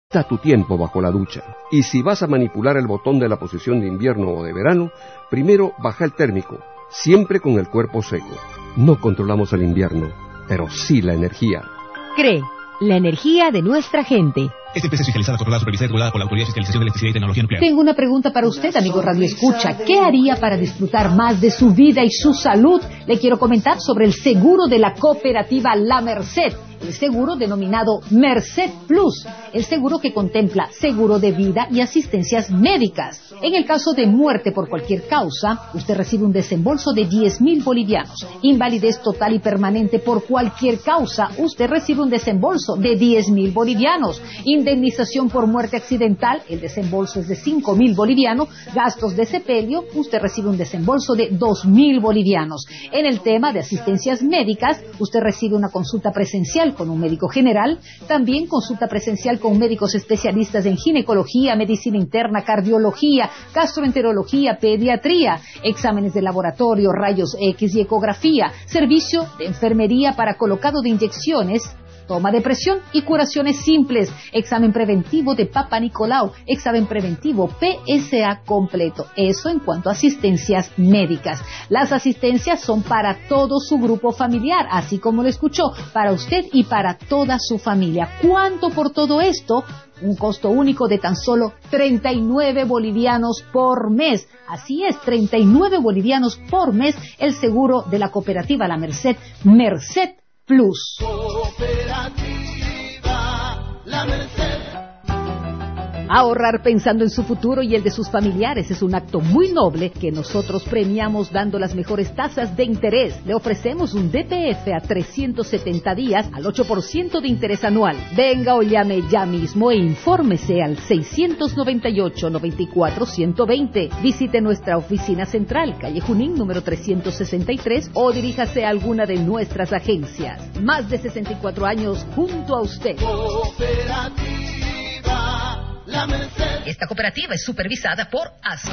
Da tu tiempo bajo la ducha. Y si vas a manipular el botón de la posición de invierno o de verano, primero baja el térmico, siempre con el cuerpo seco. No controlamos el invierno, pero sí la energía. CRE, la energía de nuestra gente. Esta empresa es fiscalizada, controlada, supervisada y regulada por la Autoridad de Fiscalización de Electricidad y Tecnología Nuclear. Tengo una pregunta para usted, amigo Radio Escucha. ¿Qué haría para disfrutar más de su vida y su salud? Le quiero comentar sobre el seguro de la cooperativa La Merced. El seguro denominado Merced Plus, el seguro que contempla seguro de vida y asistencias médicas. En el caso de muerte por cualquier causa, usted recibe un desembolso de 10.000 bolivianos. Invalidez total y permanente por cualquier causa, usted recibe un desembolso de 10.000 bolivianos. Indemnización por muerte accidental, el desembolso es de 5.000 bolivianos. Gastos de sepelio, usted recibe un desembolso de 2.000 bolivianos. En el tema de asistencias médicas, usted recibe una consulta presencial con un médico general, también consulta presencial con médicos especialistas en ginecología, medicina interna, cardiología, gastroenterología, pediatría, exámenes de laboratorio, rayos X y ecografía, servicio de enfermería para colocado de inyecciones, toma de presión y curaciones simples, examen preventivo de Papa Nicolau, examen preventivo PSA completo. Eso en cuanto a asistencias médicas. Las asistencias son para todo su grupo familiar, así como lo escuchó, para usted y para toda su familia. ¿Cuánto por todo esto? Un costo único de tan solo 39 bolivianos por mes. Así es, 39 bolivianos por mes el seguro de la cooperativa La Merced, Merced Plus. Cooperativa La Merced. Ahorrar pensando en su futuro y el de sus familiares es un acto muy noble que nosotros premiamos dando las mejores tasas de interés. Le ofrecemos un DPF a 370 días al 8% de interés anual. Venga o llame ya mismo e infórmese al 698-94-120. Visite nuestra oficina central, calle Junín, número 363, o diríjase a alguna de nuestras agencias. Más de 64 años junto a usted. La Merced. Esta cooperativa es supervisada por ASFI.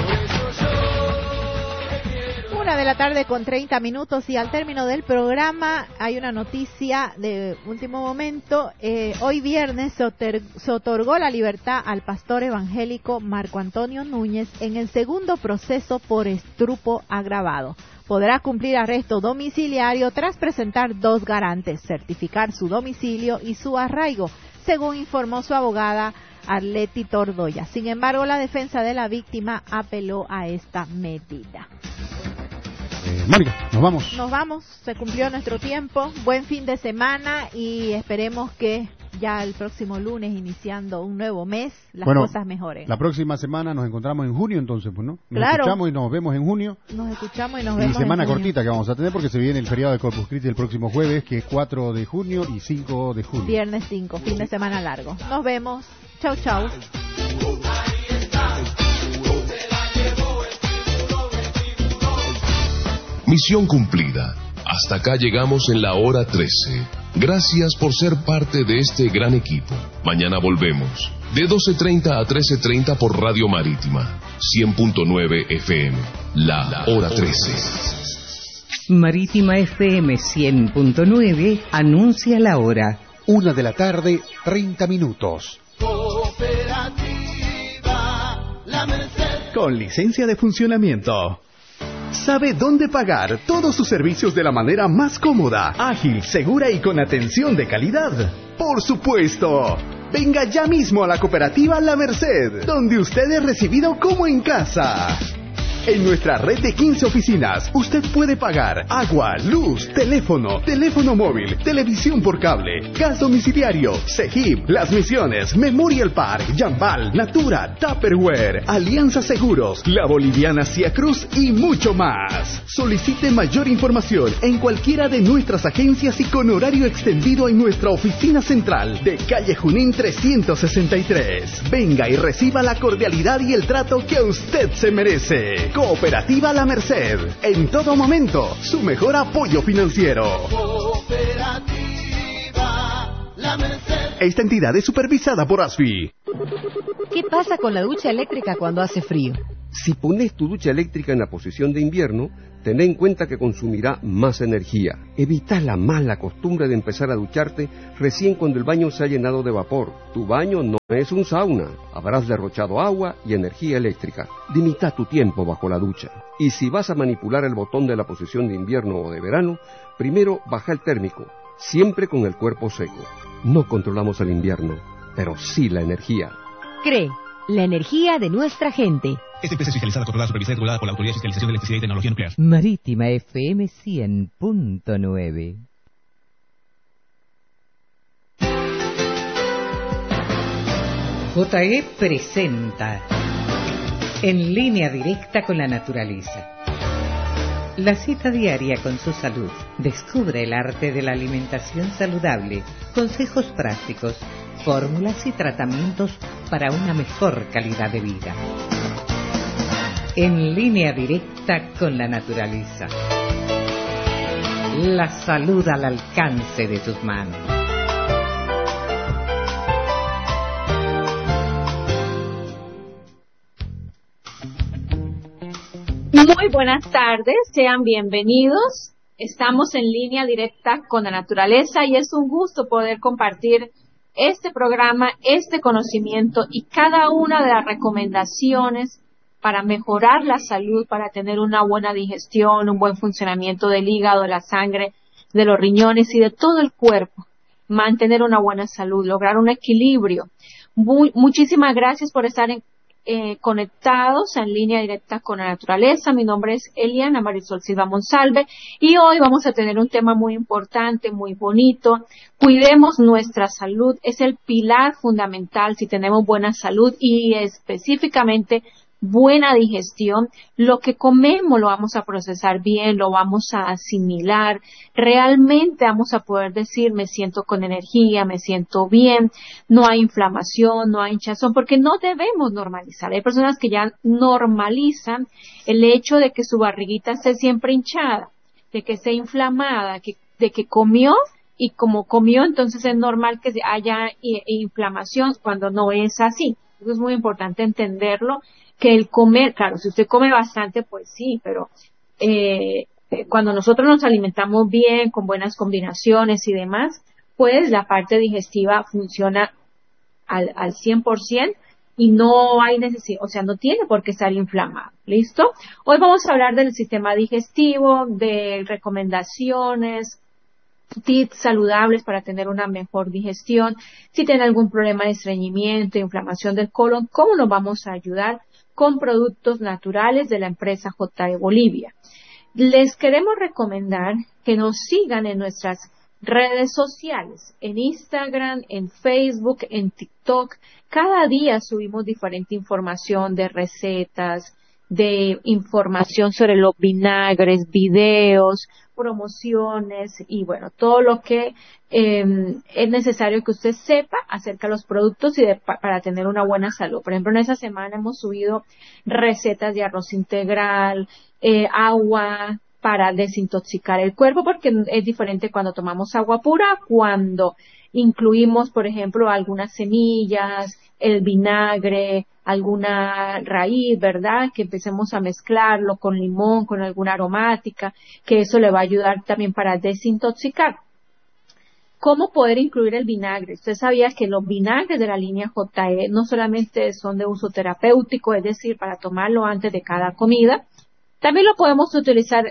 1:30 p.m. y al término del programa hay una noticia de último momento. Hoy viernes se otorgó la libertad al pastor evangélico Marco Antonio Núñez en el segundo proceso por estrupo agravado. Podrá cumplir arresto domiciliario tras presentar 2 garantes, certificar su domicilio y su arraigo, según informó su abogada Arleti Tordoya. Sin embargo, la defensa de la víctima apeló a esta medida. Mónica, nos vamos. Nos vamos, se cumplió nuestro tiempo. Buen fin de semana y esperemos que ya el próximo lunes, iniciando un nuevo mes, las cosas mejoren. La próxima semana nos encontramos en junio, entonces, pues, ¿no? Nos claro. escuchamos y nos vemos en junio. Nos escuchamos y nos vemos. Y semana en junio. cortita que vamos a tener porque se viene el feriado de Corpus Christi el próximo jueves, que es 4 de junio y 5 de julio. Viernes 5, fin de semana largo. Nos vemos. Chau, chau. Misión cumplida. Hasta acá llegamos en la hora 13. Gracias por ser parte de este gran equipo. Mañana volvemos. De 12:30 a 13:30 por Radio Marítima. 100.9 FM. La hora 13. Marítima FM 100.9 anuncia la hora. 1:30 p.m. Cooperativa La Merced. Con licencia de funcionamiento. Sabe dónde pagar todos sus servicios de la manera más cómoda, ágil, segura y con atención de calidad. Por supuesto. Venga ya mismo a la cooperativa La Merced, donde usted es recibido como en casa. En nuestra red de 15 oficinas, usted puede pagar agua, luz, teléfono móvil, televisión por cable, gas domiciliario, CEGIP, Las Misiones, Memorial Park, Jambal, Natura, Tupperware, Alianza Seguros, La Boliviana Cia Cruz y mucho más. Solicite mayor información en cualquiera de nuestras agencias y con horario extendido en nuestra oficina central de calle Junín 363. Venga y reciba la cordialidad y el trato que usted se merece. Cooperativa La Merced, en todo momento, su mejor apoyo financiero. Cooperativa La Merced. Esta entidad es supervisada por ASFI. ¿Qué pasa con la ducha eléctrica cuando hace frío? Si pones tu ducha eléctrica en la posición de invierno, ten en cuenta que consumirá más energía. Evita la mala costumbre de empezar a ducharte recién cuando el baño se ha llenado de vapor. Tu baño no es un sauna. Habrás derrochado agua y energía eléctrica. Limita tu tiempo bajo la ducha. Y si vas a manipular el botón de la posición de invierno o de verano, primero baja el térmico, siempre con el cuerpo seco. No controlamos el invierno, pero sí la energía. CRE, la energía de nuestra gente. Esta empresa es fiscalizada, controlada, supervisada y regulada por la Autoridad de Fiscalización de Electricidad y Tecnología Nuclear. Marítima FM 100.9. JE presenta En línea directa con la naturaleza. La cita diaria con su salud. Descubre el arte de la alimentación saludable, consejos prácticos, fórmulas y tratamientos para una mejor calidad de vida. En línea directa con la naturaleza. La salud al alcance de tus manos. Muy buenas tardes, sean bienvenidos. Estamos en línea directa con la naturaleza y es un gusto poder compartir este programa, este conocimiento y cada una de las recomendaciones para mejorar la salud, para tener una buena digestión, un buen funcionamiento del hígado, de la sangre, de los riñones y de todo el cuerpo. Mantener una buena salud, lograr un equilibrio. Muchísimas gracias por estar conectados en línea directa con la naturaleza. Mi nombre es Eliana Marisol Silva Monsalve y hoy vamos a tener un tema muy importante, muy bonito. Cuidemos nuestra salud, es el pilar fundamental si tenemos buena salud y específicamente buena digestión. Lo que comemos lo vamos a procesar bien, lo vamos a asimilar, realmente vamos a poder decir me siento con energía, me siento bien, no hay inflamación, no hay hinchazón, porque no debemos normalizar. Hay personas que ya normalizan el hecho de que su barriguita esté siempre hinchada, de que esté inflamada, de que comió y como comió entonces es normal que haya inflamación cuando no es así. Eso es muy importante entenderlo, que el comer, claro, si usted come bastante, pues sí, pero cuando nosotros nos alimentamos bien, con buenas combinaciones y demás, pues la parte digestiva funciona al 100% y no hay necesidad, o sea, no tiene por qué estar inflamado. ¿Listo? Hoy vamos a hablar del sistema digestivo, de recomendaciones, tips saludables para tener una mejor digestión. Si tiene algún problema de estreñimiento, inflamación del colon, ¿cómo nos vamos a ayudar? Con productos naturales de la empresa JE Bolivia. Les queremos recomendar que nos sigan en nuestras redes sociales, en Instagram, en Facebook, en TikTok. Cada día subimos diferente información de recetas, de información sobre los vinagres, videos, promociones y bueno, todo lo que es necesario que usted sepa acerca de los productos y para tener una buena salud. Por ejemplo, en esta semana hemos subido recetas de arroz integral, agua para desintoxicar el cuerpo, porque es diferente cuando tomamos agua pura, cuando incluimos, por ejemplo, algunas semillas, el vinagre, alguna raíz, ¿verdad? Que empecemos a mezclarlo con limón, con alguna aromática, que eso le va a ayudar también para desintoxicar. ¿Cómo poder incluir el vinagre? Usted sabía que los vinagres de la línea JE no solamente son de uso terapéutico, es decir, para tomarlo antes de cada comida, también lo podemos utilizar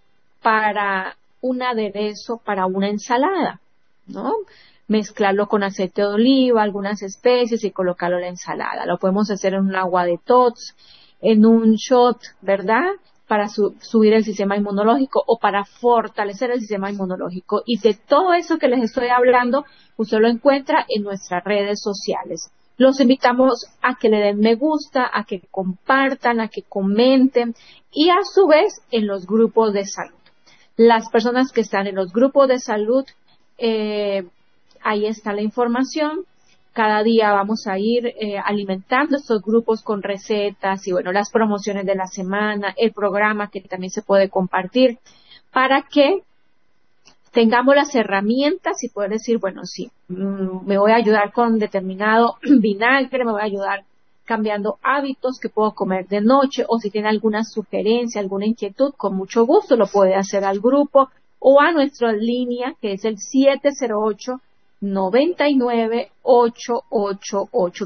para un aderezo, para una ensalada, ¿no? Mezclarlo con aceite de oliva, algunas especies y colocarlo en la ensalada. Lo podemos hacer en un agua de tots, en un shot, ¿verdad? Para subir el sistema inmunológico o para fortalecer el sistema inmunológico. Y de todo eso que les estoy hablando, usted lo encuentra en nuestras redes sociales. Los invitamos a que le den me gusta, a que compartan, a que comenten y a su vez en los grupos de salud. Las personas que están en los grupos de salud, ahí está la información. Cada día vamos a ir alimentando estos grupos con recetas y bueno, las promociones de la semana, el programa que también se puede compartir para que tengamos las herramientas y poder decir, bueno, sí, me voy a ayudar con determinado vinagre, me voy a ayudar cambiando hábitos, qué puedo comer de noche, o si tiene alguna sugerencia, alguna inquietud, con mucho gusto lo puede hacer al grupo o a nuestra línea, que es el 708-99-888.